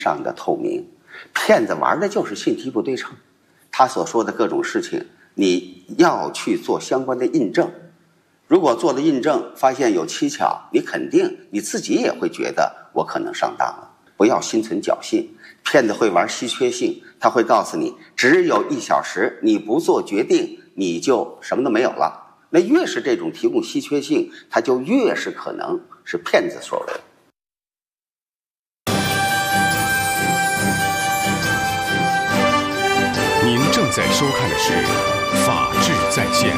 上的透明。骗子玩的就是信息不对称，他所说的各种事情，你要去做相关的印证。如果做了印证，发现有蹊跷，你肯定你自己也会觉得我可能上当了。不要心存侥幸，骗子会玩稀缺性，他会告诉你只有1小时，你不做决定，你就什么都没有了。那越是这种提供稀缺性，它就越是可能是骗子所为。 您正在收看的是《法治在线》。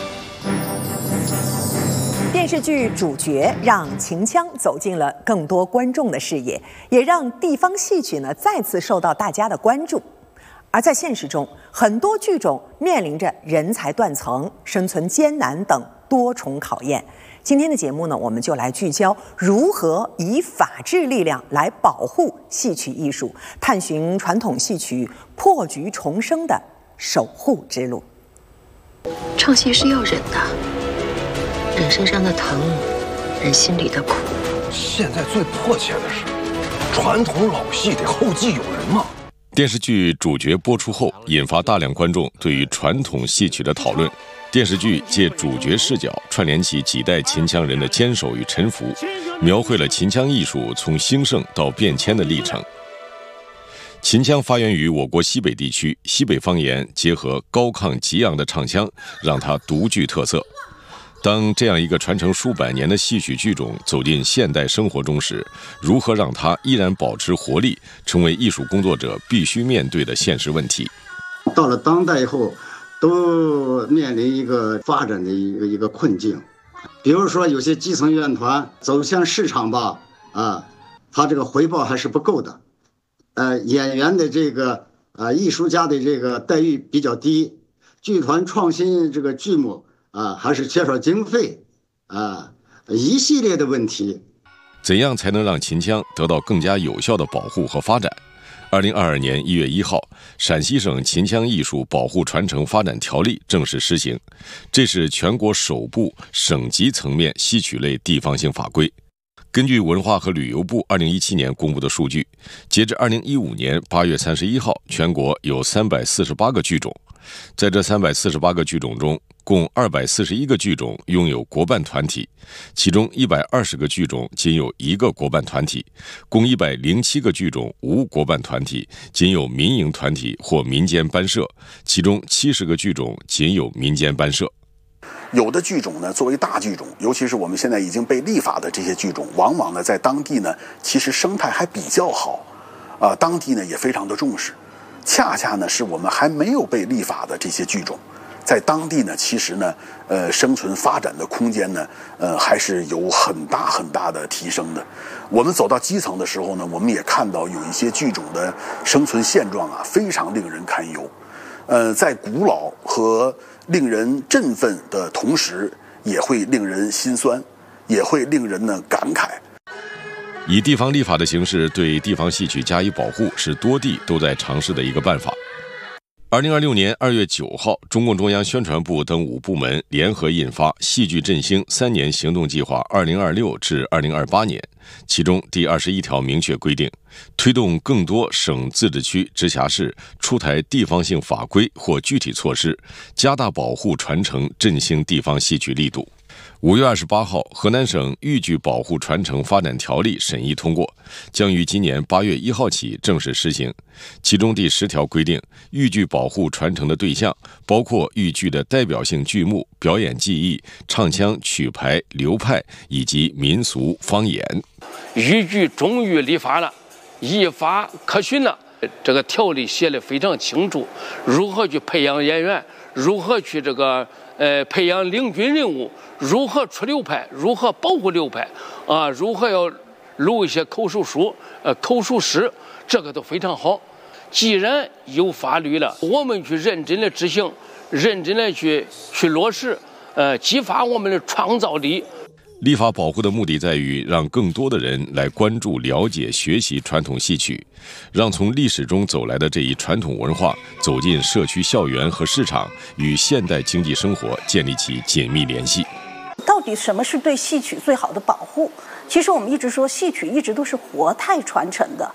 电视剧主角让秦腔走进了更多观众的视野，也让地方戏曲呢再次受到大家的关注。而在现实中，很多剧种面临着人才断层、生存艰难等多重考验。今天的节目呢，我们就来聚焦如何以法治力量来保护戏曲艺术，探寻传统戏曲破局重生的守护之路。 唱戏是要忍的，忍身上的疼，忍心里的苦。 现在最迫切的是，传统老戏得后继有人嘛。 电视剧主角播出后，引发大量观众对于传统戏曲的讨论。电视剧借主角视角串联起几代秦腔人的坚守与沉浮，描绘了秦腔艺术从兴盛到变迁的历程。秦腔发源于我国西北地区，西北方言结合高亢激昂的唱腔，让它独具特色。当这样一个传承数百年的戏曲剧种走进现代生活中时，如何让它依然保持活力，成为艺术工作者必须面对的现实问题。 到了当代以后，都面临一个发展的一个困境。比如说有些基层院团走向市场吧，它这个回报还是不够的。演员的这个艺术家的这个待遇比较低，剧团创新这个剧目还是缺少经费一系列的问题。 怎样才能让秦腔得到更加有效的保护和发展？2022年1月1号，陕西省秦腔艺术保护传承发展条例正式施行，这是全国首部省级层面戏曲类地方性法规。根据文化和旅游部2017年公布的数据，截至2015年8月31号，全国有348个剧种。在这348个剧种中，共241个剧种拥有国办团体，其中120个剧种仅有1个国办团体，共107个剧种无国办团体，仅有民营团体或民间班社，其中70个剧种仅有民间班社。 有的剧种呢，作为大剧种，尤其是我们现在已经被立法的这些剧种，往往呢在当地呢，其实生态还比较好，当地呢也非常的重视。恰恰呢是我们还没有被立法的这些剧种，在当地呢，其实呢，生存发展的空间呢，还是有很大很大的提升的。我们走到基层的时候呢，我们也看到有一些剧种的生存现状非常令人堪忧。在古老和令人振奋的同时，也会令人心酸，也会令人呢感慨。 以地方立法的形式对地方戏曲加以保护，是多地都在尝试的一个办法。2026年2月9号，中共中央宣传部等5部门联合印发《戏剧振兴3年行动计划（2026至2028年）》，其中第21条明确规定，推动更多省、自治区、直辖市出台地方性法规或具体措施，加大保护传承、振兴地方戏曲力度。5月28号，河南省豫剧保护传承发展条例审议通过，将于今年8月1号起正式施行。其中第10条规定，豫剧保护传承的对象包括豫剧的代表性剧目、表演技艺、唱腔、曲牌、流派以及民俗方言。 豫剧终于立法了，依法可循了。这个条例写得非常清楚，如何去培养演员，如何去培养领军人物，如何出流派，如何保护流派如何要录一些口述书、口述诗，这个都非常好。既然有法律了，我们去认真的执行，认真的去落实，激发我们的创造力。 立法保护的目的在于让更多的人来关注、了解、学习传统戏曲，让从历史中走来的这一传统文化走进社区、校园和市场，与现代经济生活建立起紧密联系。 到底什么是对戏曲最好的保护？其实我们一直说，戏曲一直都是活态传承的。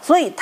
所以